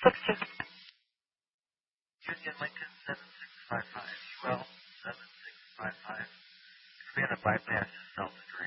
62. Union Lincoln 7655. Well, 7655. Could be on a bypass to South Street.